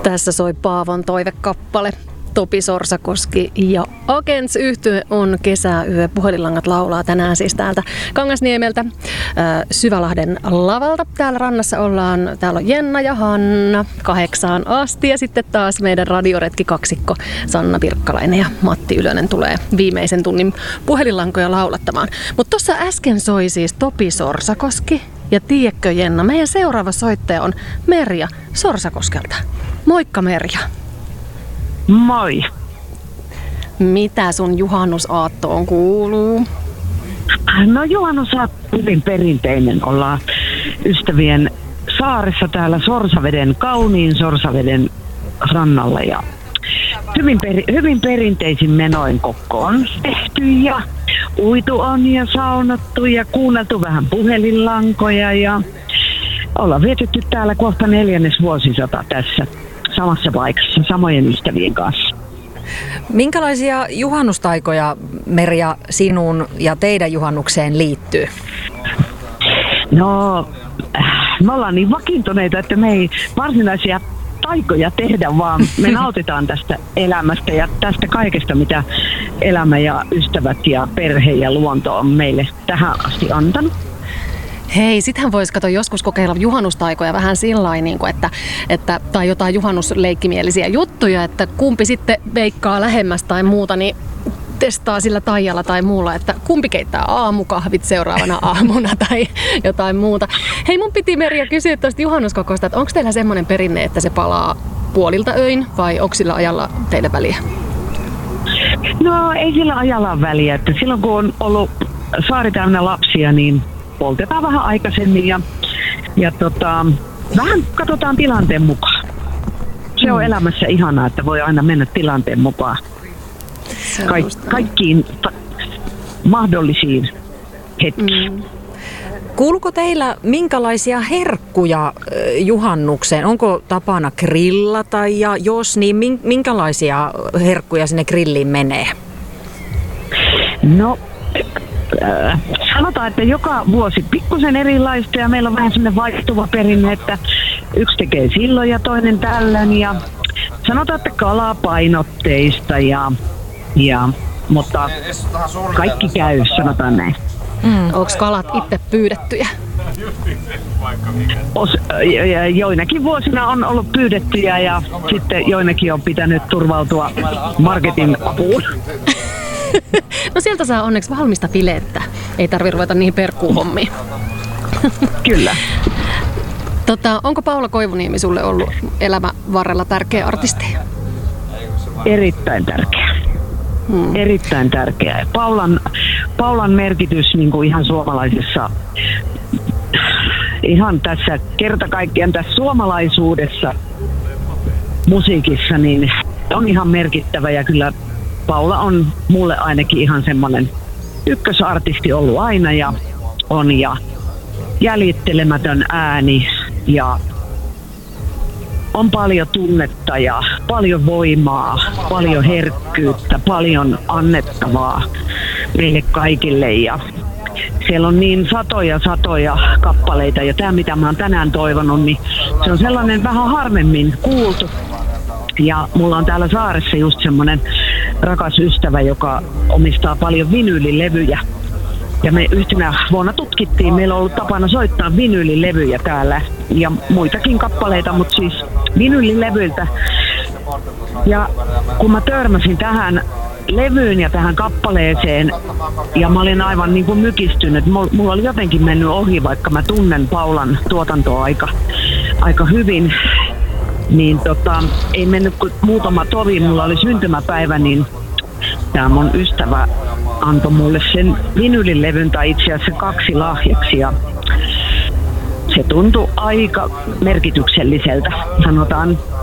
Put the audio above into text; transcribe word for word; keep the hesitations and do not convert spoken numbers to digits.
Tässä soi Paavon toivekappale. Topi Sorsakoski ja Agents -yhtye on Kesäyö. Puhelinlangat laulaa tänään siis täältä Kangasniemeltä Syvälahden lavalta. Täällä rannassa ollaan, täällä on Jenna ja Hanna kahdeksaan asti ja sitten taas meidän radioretki kaksikko Sanna Pirkkalainen ja Matti Ylönen tulee viimeisen tunnin puhelinlankoja laulattamaan. Mutta tuossa äsken soi siis Topi Sorsakoski ja tiedätkö Jenna, meidän seuraava soittaja on Merja Sorsakoskelta. Moikka Merja. Moi. Mitä sun juhannusaattoon kuuluu? No juhannusaatto hyvin perinteinen. Ollaan ystävien saaressa täällä Sorsaveden, kauniin Sorsaveden rannalla. Ja hyvin, peri, hyvin perinteisin menoin kokko on tehty ja uitu on ja saunattu ja kuunneltu vähän puhelinlankoja. Ja ollaan vietetty täällä kohta neljännes vuosisata tässä samassa paikassa, samojen ystävien kanssa. Minkälaisia juhannustaikoja, Merja, sinun ja teidän juhannukseen liittyy? No, me ollaan niin vakiintuneita, että me ei varsinaisia taikoja tehdä, vaan me nautitaan tästä elämästä ja tästä kaikesta, mitä elämä ja ystävät ja perhe ja luonto on meille tähän asti antanut. Hei, sittenhän voisi katsoa joskus kokeilla juhannustaikoja vähän sillain, niin kuin, että, että, tai jotain juhannusleikkimielisiä juttuja, että kumpi sitten veikkaa lähemmäs tai muuta, niin testaa sillä taijalla tai muulla, että kumpi keittää aamukahvit seuraavana aamuna tai jotain muuta. Hei, mun piti Merja kysyä tuosta juhannuskokosta, että onko teillä semmoinen perinne, että se palaa puolilta öin vai onko sillä ajalla teille väliä? No ei sillä ajalla ole väliä, että silloin kun on ollut saari täynnä lapsia, niin poltetaan vähän aikaisemmin ja, ja tota, vähän katsotaan tilanteen mukaan. Se on mm. elämässä ihanaa, että voi aina mennä tilanteen mukaan Kaik- kaikkiin ta- mahdollisiin hetkiin. Mm. Kuuluuko teillä minkälaisia herkkuja juhannukseen? Onko tapana grillata ja jos, niin minkälaisia herkkuja sinne grilliin menee? No, Äh, sanotaan, että joka vuosi pikkusen erilaista ja meillä on vähän semmoinen vaihtuva perinne, että yksi tekee silloin ja toinen tällöin ja sanotaan, että kalapainotteista ja, ja mutta kaikki käy, sanotaan näin. Mm. Onko kalat itse pyydettyjä? Os, joinakin vuosina on ollut pyydettyjä ja sitten joinakin on pitänyt turvautua marketin apuun. No sieltä saa onneksi valmista filettä. Ei tarvitse ruveta niihin perkkuuhommiin. Kyllä. Tota, onko Paula Koivuniemi sulle ollut elämän varrella tärkeä artisti? Erittäin tärkeä. Hmm. Erittäin tärkeä. Paulan, Paulan merkitys niin kuin ihan suomalaisessa, ihan tässä kerta kaikkiaan tässä suomalaisuudessa musiikissa, niin on ihan merkittävä ja kyllä Paula on mulle ainakin ihan semmoinen ykkösartisti ollut aina ja on ja jäljittelemätön ääni ja on paljon tunnetta ja paljon voimaa, paljon herkkyyttä, paljon annettavaa meille kaikille ja siellä on niin satoja satoja kappaleita ja tämä mitä mä oon tänään toivonut, niin se on sellainen vähän harvemmin kuultu. Ja mulla on täällä saaressa just semmonen rakas ystävä, joka omistaa paljon vinyylilevyjä. Ja me yhtenä vuonna tutkittiin, meillä on ollut tapana soittaa vinyylilevyjä täällä ja muitakin kappaleita, mutta siis vinyylilevyiltä. Ja kun mä törmäsin tähän levyyn ja tähän kappaleeseen ja mä olin aivan niin kuin mykistynyt, mulla oli jotenkin mennyt ohi, vaikka mä tunnen Paulan tuotantoa aika, aika hyvin. Niin tota, ei mennyt kuin muutama tovi, mulla oli syntymäpäivä, niin tämä mun ystävä antoi mulle sen vinylilevyn tai itse asiassa kaksi lahjaksi ja se tuntui aika merkitykselliseltä, sanotaan